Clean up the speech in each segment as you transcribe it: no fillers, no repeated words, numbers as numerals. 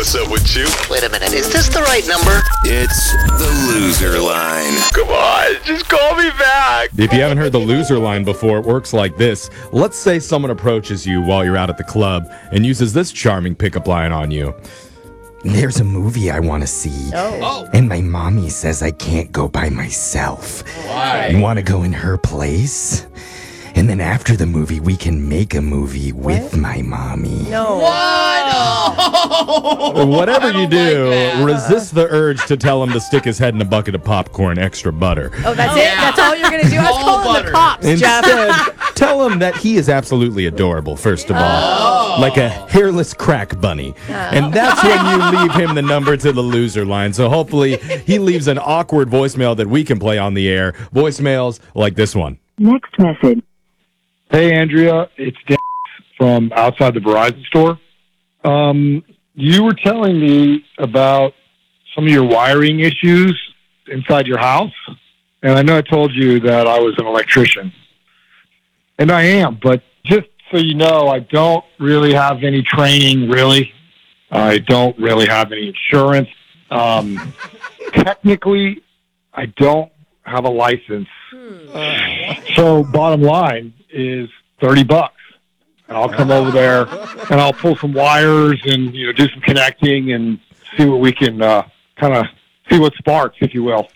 What's up with you? Wait a minute, is this the right number? It's the loser line. Come on, just call me back. If you haven't heard the loser line before, it works like this. Let's say someone approaches you while you're out at the club and uses this charming pickup line on you. There's a movie I want to see. Oh. And my mommy says I can't go by myself. Why? You want to go in her place? And then after the movie, we can make a movie with my mommy. No. What? Oh, Whatever I you don't do, like that. resist the urge to tell him to stick his head in a bucket of popcorn, extra butter. Oh, that's it? That's all you're going to do? I was All calling butter. the cops, Jeff. Instead, tell him that he is absolutely adorable, first of all. Like a hairless crack bunny. And that's when you leave him the number to the loser line. So hopefully he leaves an awkward voicemail that we can play on the air. Voicemails like this one. Next message. Hey, Andrea, it's Dan from outside the Verizon store. You were telling me about some of your wiring issues inside your house, and I know I told you that I was an electrician, and I am, but just so you know, I don't really have any training, really. I don't really have any insurance. Technically, I don't have a license. So bottom line is $30. And I'll come over there and I'll pull some wires and do some connecting and see what we can kind of see what sparks, if you will.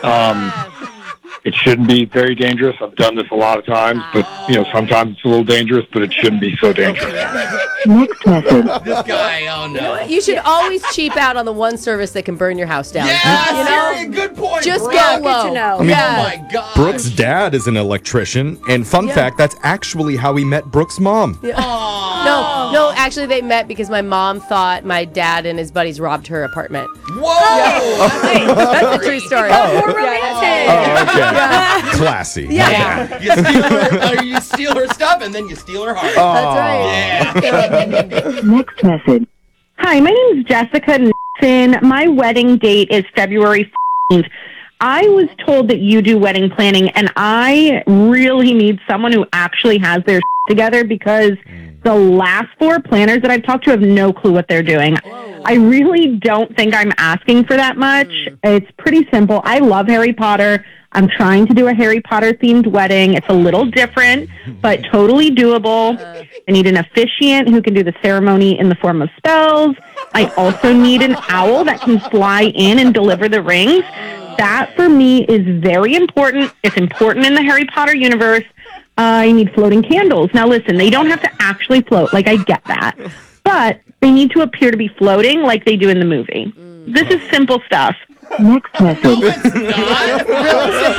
It shouldn't be very dangerous. I've done this a lot of times, but sometimes it's a little dangerous, but it shouldn't be so dangerous. Next message. This guy, oh no. You should always cheap out on the one service that can burn your house down. Yeah, Siri, good point. Just Brooke. go low. Good to know. I mean, Oh my God. Brooke's dad is an electrician, and fun fact, that's actually how he met Brooke's mom. No, actually they met because my mom thought my dad and his buddies robbed her apartment. Whoa. That's a true story. More romantic. Oh, okay. Classy. Yeah. You steal her stuff and then you steal her heart. That's right. Yeah. Next message. Hi, my name is Jessica Nixon. My wedding date is February 15th. I was told that you do wedding planning, and I really need someone who actually has their together because the last 4 planners that I've talked to have no clue what they're doing. I really don't think I'm asking for that much. It's pretty simple. I love Harry Potter. I'm trying to do a Harry Potter-themed wedding. It's a little different, but totally doable. I need an officiant who can do the ceremony in the form of spells. I also need an owl that can fly in and deliver the rings. That, for me, is very important. It's important in the Harry Potter universe. I need floating candles. Now, listen, they don't have to actually float. Like, I get that. But they need to appear to be floating like they do in the movie. This is simple stuff. Next message. No, it's not. Really